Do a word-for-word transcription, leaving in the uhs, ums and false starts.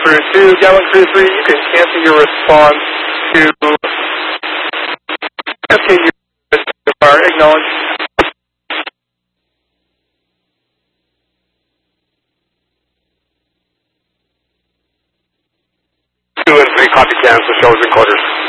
Crew two. Gatling Crew three, you can cancel your response to F K U fire. Acknowledge. Two and three, copy cancel, shows in quarters.